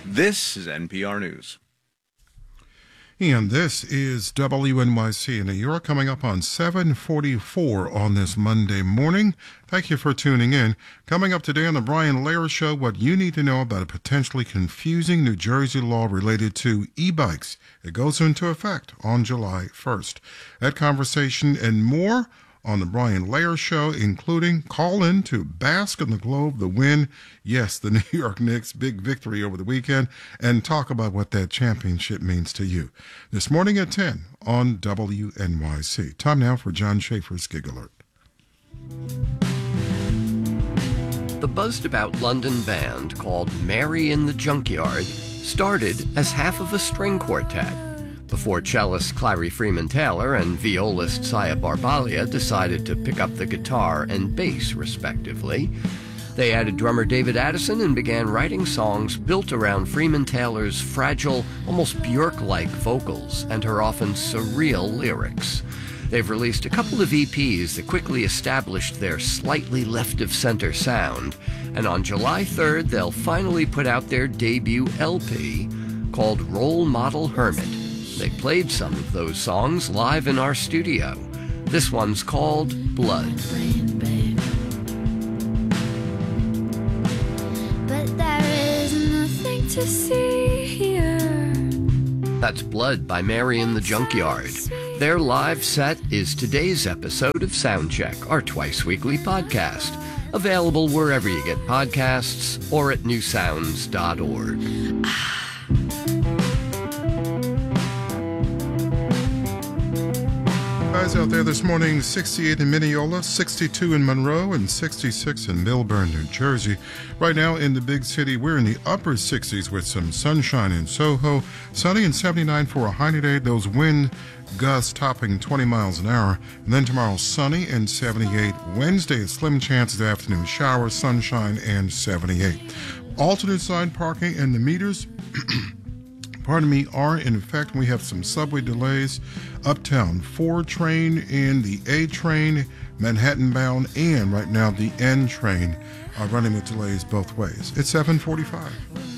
This is NPR News. And this is WNYC in New York, coming up on 7:44 on this Monday morning. Thank you for tuning in. Coming up today on the Brian Lehrer Show, what you need to know about a potentially confusing New Jersey law related to e-bikes. It goes into effect on July 1st. That conversation and more on the Brian Lehrer Show, including call in to bask in the glow of the win. Yes, the New York Knicks' big victory over the weekend, and talk about what that championship means to you. This morning at 10 on WNYC. Time now for John Schaefer's Gig Alert. The buzzed about London band called Mary in the Junkyard started as half of a string quartet before cellist Clary Freeman Taylor and violist Saya Barbalia decided to pick up the guitar and bass, respectively. They added drummer David Addison and began writing songs built around Freeman Taylor's fragile, almost Björk-like vocals and her often surreal lyrics. They've released a couple of EPs that quickly established their slightly left-of-center sound, and on July 3rd they'll finally put out their debut LP called Role Model Hermit. They played some of those songs live in our studio. This one's called Blood. But there is nothing to see here. That's Blood by Mary in the Junkyard. Their live set is today's episode of Soundcheck, our twice-weekly podcast, available wherever you get podcasts or at newsounds.org. Guys out there this morning, 68 in Mineola, 62 in Monroe, and 66 in Millburn, New Jersey. Right now in the big city, we're in the upper 60s with some sunshine in Soho. Sunny and 79 for a high today. Those wind gusts topping 20 miles an hour. And then tomorrow, sunny and 78. Wednesday, a slim chance of afternoon showers, sunshine, and 78. Alternate side parking and the meters are in effect. We have some subway delays. Uptown 4 train and the A train, Manhattan bound, and right now the N train are running with delays both ways. It's 7:45.